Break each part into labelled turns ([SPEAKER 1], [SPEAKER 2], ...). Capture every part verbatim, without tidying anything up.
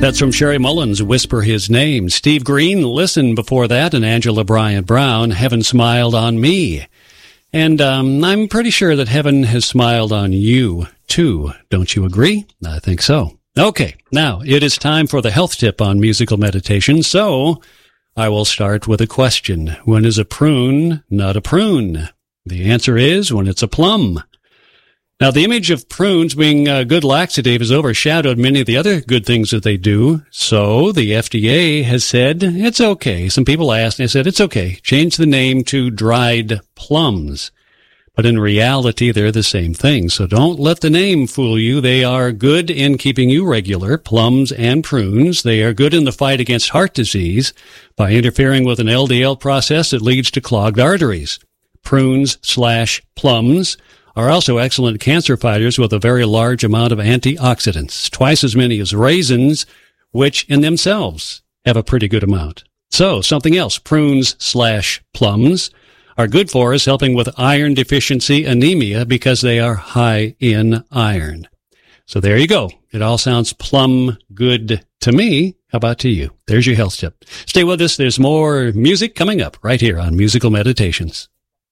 [SPEAKER 1] That's from Sherry Mullins, Whisper His Name. Steve Green, Listen before that, and Angela Bryant Brown, Heaven Smiled on Me. And um, I'm pretty sure that heaven has smiled on you, too. Don't you agree? I think so. Okay, now it is time for the health tip on musical meditation, so I will start with a question. When is a prune not a prune? The answer is when it's a plum. Now, the image of prunes being a good laxative has overshadowed many of the other good things that they do. So the F D A has said it's okay. Some people asked, and they said it's okay. Change the name to dried plums. But in reality, they're the same thing. So don't let the name fool you. They are good in keeping you regular, plums and prunes. They are good in the fight against heart disease by interfering with an L D L process that leads to clogged arteries. Prunes slash plums are also excellent cancer fighters with a very large amount of antioxidants, twice as many as raisins, which in themselves have a pretty good amount. So, something else, prunes slash plums are good for us, helping with iron deficiency anemia because they are high in iron. So there you go. It all sounds plum good to me. How about to you? There's your health tip. Stay with us. There's more music coming up right here on Musical Meditations.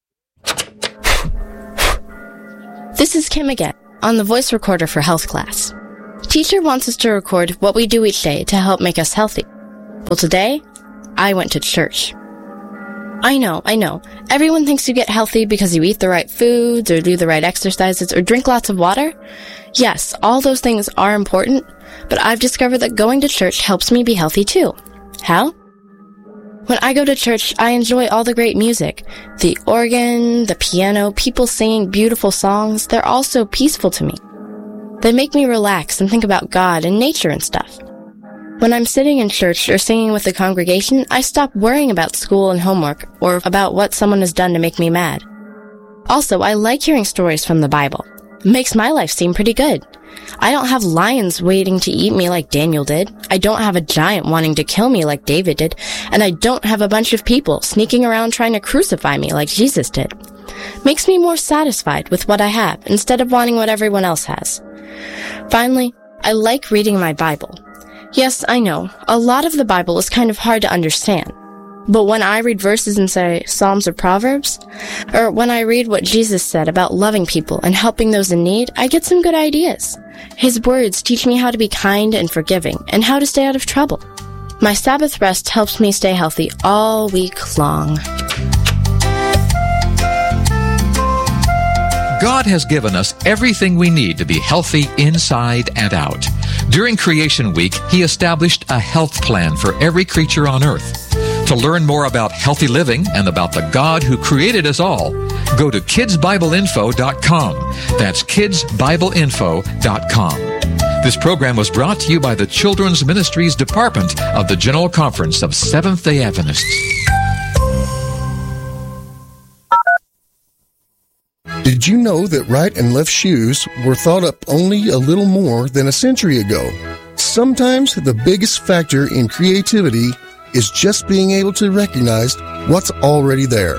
[SPEAKER 2] This is Kim again, on the voice recorder for health class. Teacher wants us to record what we do each day to help make us healthy. Well, today, I went to church. I know, I know. Everyone thinks you get healthy because you eat the right foods, or do the right exercises, or drink lots of water. Yes, all those things are important, but I've discovered that going to church helps me be healthy too. How? When I go to church, I enjoy all the great music. The organ, the piano, people singing beautiful songs, they're all so peaceful to me. They make me relax and think about God and nature and stuff. When I'm sitting in church or singing with the congregation, I stop worrying about school and homework or about what someone has done to make me mad. Also, I like hearing stories from the Bible. It makes my life seem pretty good. I don't have lions waiting to eat me like Daniel did. I don't have a giant wanting to kill me like David did. And I don't have a bunch of people sneaking around trying to crucify me like Jesus did. Makes me more satisfied with what I have instead of wanting what everyone else has. Finally, I like reading my Bible. Yes, I know, a lot of the Bible is kind of hard to understand. But when I read verses in, say, Psalms or Proverbs, or when I read what Jesus said about loving people and helping those in need, I get some good ideas. His words teach me how to be kind and forgiving, and how to stay out of trouble. My Sabbath rest helps me stay healthy all week long.
[SPEAKER 3] God has given us everything we need to be healthy inside and out. During Creation Week, He established a health plan for every creature on earth. To learn more about healthy living and about the God who created us all, go to kids bible info dot com. That's kids bible info dot com. This program was brought to you by the Children's Ministries Department of the General Conference of Seventh-day Adventists.
[SPEAKER 4] Did you know that right and left shoes were thought up only a little more than a century ago? Sometimes the biggest factor in creativity is just being able to recognize what's already there.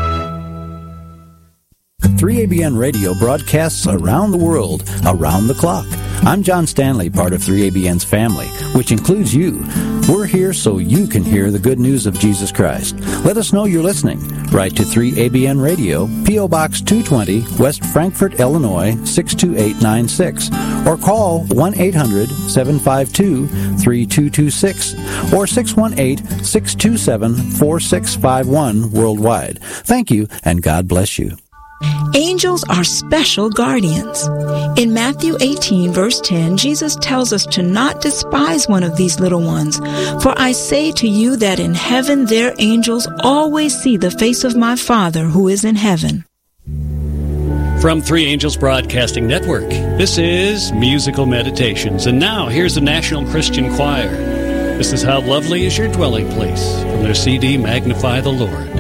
[SPEAKER 5] three A B N Radio broadcasts around the world, around the clock. I'm John Stanley, part of three A B N's family, which includes you. We're here so you can hear the good news of Jesus Christ. Let us know you're listening. Write to three A B N Radio, P O. Box two twenty, West Frankfort, Illinois, six two eight nine six, or call one eight hundred seven five two three two two six or six one eight six two seven four six five one worldwide. Thank you, and God bless you.
[SPEAKER 6] Angels are special guardians. In Matthew eighteen, verse ten, Jesus tells us to not despise one of these little ones. For I say to you that in heaven their angels always see the face of my Father who is in heaven.
[SPEAKER 1] From Three Angels Broadcasting Network, this is Musical Meditations. And now, here's the National Christian Choir. This is How Lovely Is Your Dwelling Place, from their C D, Magnify the Lord.